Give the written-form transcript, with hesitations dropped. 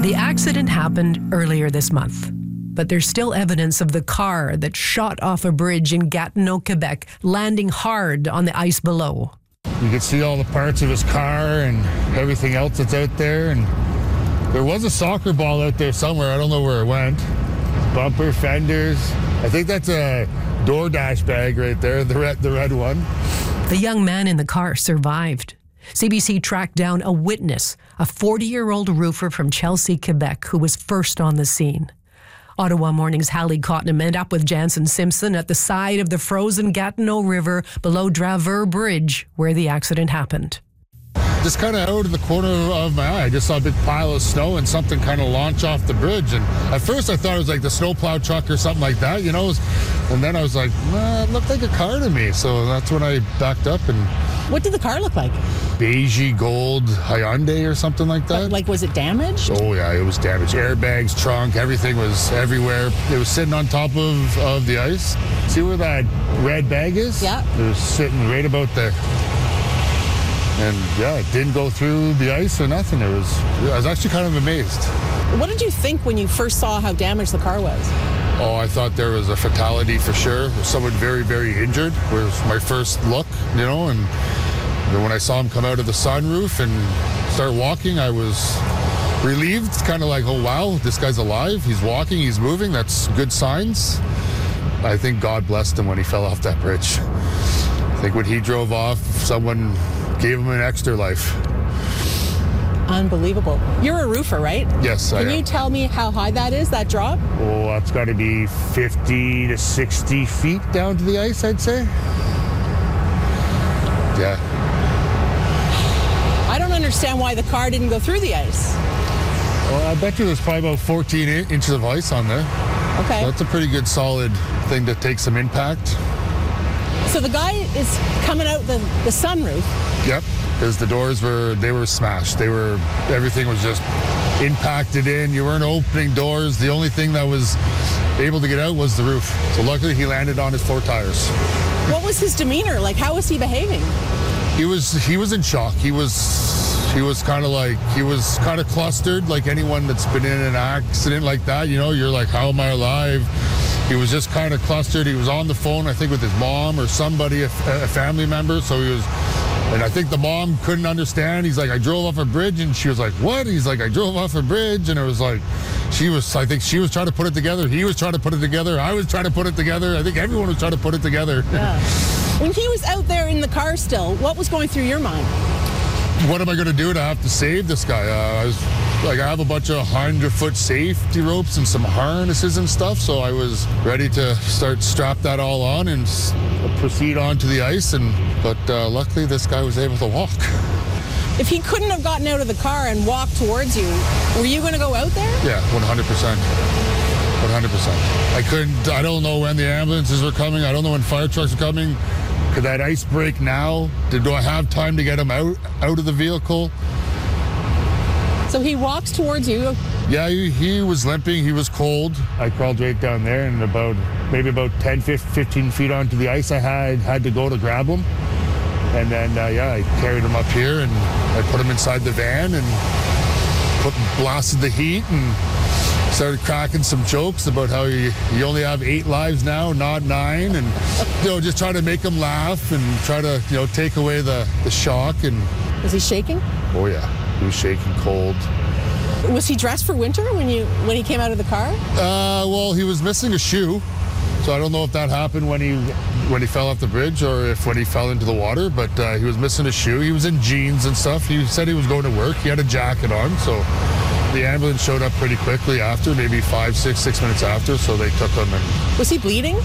The accident happened earlier this month, but there's still evidence of the car that shot off a bridge in Gatineau, Quebec, landing hard on the ice below. You could see all the parts of his car and everything else that's out there, and there was a soccer ball out there somewhere. I don't know where it went. Bumper, fenders. I think that's a DoorDash bag right there, the red one. The young man in the car survived. CBC tracked down a witness, a 40-year-old roofer from Chelsea, Quebec, who was first on the scene. Ottawa Morning's Hallie Cotnam met up with Jansen Simpson at the side of the frozen Gatineau River below Draveur Bridge, where the accident happened. Just kind of out of the corner of my eye, I just saw a big pile of snow and something kind of launch off the bridge. And at first I thought it was like the snowplow truck or something like that, you know. And then I was like, well, it looked like a car to me. So that's when I backed up. And what did the car look like? Beigey gold Hyundai or something like that. Like, was it damaged? Oh yeah, it was damaged. Airbags, trunk, everything was everywhere. It was sitting on top of the ice. See where that red bag is? Yeah. It was sitting right about there. And yeah, it didn't go through the ice or nothing. I was actually kind of amazed. What did you think when you first saw how damaged the car was? Oh, I thought there was a fatality for sure. Someone very, very injured was my first look, you know, and when I saw him come out of the sunroof and start walking, I was relieved. It's kind of like, oh wow, this guy's alive. He's walking, he's moving. That's good signs. I think God blessed him when he fell off that bridge. I think when he drove off, someone gave him an extra life. Unbelievable. You're a roofer, right? Yes, I am. Can you tell me how high that is, that drop? Oh, that's got to be 50 to 60 feet down to the ice, I'd say. Yeah. I don't understand why the car didn't go through the ice. Well, I bet you there's probably about 14 inches of ice on there. Okay. So that's a pretty good solid thing to take some impact. So the guy is coming out the sunroof. Yep, because the doors were smashed. Everything was just impacted in. You weren't opening doors. The only thing that was able to get out was the roof. So luckily he landed on his 4 tires. What was his demeanor? Like, how was he behaving? He was in shock. He was kind of clustered, like anyone that's been in an accident like that. You know, you're like, how am I alive? He was just kind of clustered. He was on the phone, I think, with his mom or somebody, a family member. So he was, and I think the mom couldn't understand. He's like, I drove off a bridge, and she was like, what? He's like, I drove off a bridge, and it was like, I think she was trying to put it together. He was trying to put it together. I was trying to put it together. I think everyone was trying to put it together. Yeah. When he was out there in the car still, what was going through your mind? What am I going to do to have to save this guy? I have a bunch of 100-foot safety ropes and some harnesses and stuff, so I was ready to strap that all on and proceed onto the ice. But luckily, this guy was able to walk. If he couldn't have gotten out of the car and walked towards you, were you going to go out there? Yeah, 100%. 100%. I don't know when the ambulances were coming. I don't know when fire trucks are coming. Could that ice break now? Do I have time to get him out of the vehicle? So he walks towards you. Yeah, he was limping. He was cold. I crawled right down there, and maybe about 10, 15 feet onto the ice, I had to go to grab him. And then, I carried him up here, and I put him inside the van and blasted the heat and started cracking some jokes about how you only have 8 lives now, not 9, and just try to make him laugh and try to take away the shock. And was he shaking? Oh yeah, he was shaking, cold. Was he dressed for winter when he came out of the car? Well, he was missing a shoe, so I don't know if that happened when he fell off the bridge or when he fell into the water. But he was missing a shoe. He was in jeans and stuff. He said he was going to work. He had a jacket on, so. The ambulance showed up pretty quickly after, maybe 6 minutes after, so they took him. And was he bleeding?